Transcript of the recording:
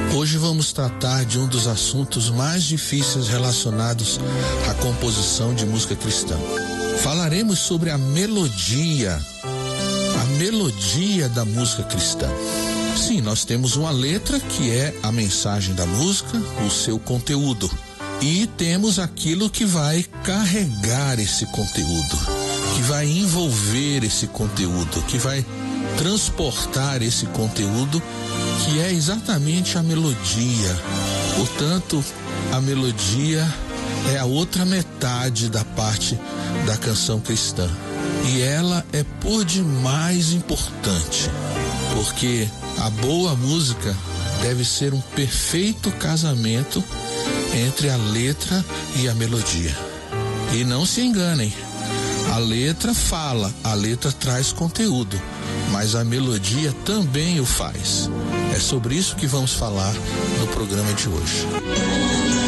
Hoje vamos tratar de um dos assuntos mais difíceis relacionados à composição de música cristã. Falaremos sobre a melodia da música cristã. Sim, nós temos uma letra que é a mensagem da música, o seu conteúdo. E temos aquilo que vai carregar esse conteúdo, que vai envolver esse conteúdo, que vai transportar esse conteúdo, que é exatamente a melodia. Portanto, a melodia é a outra metade da parte da canção cristã. E ela é por demais importante, porque a boa música deve ser um perfeito casamento entre a letra e a melodia. E não se enganem, a letra fala, a letra traz conteúdo, mas a melodia também o faz. É sobre isso que vamos falar no programa de hoje.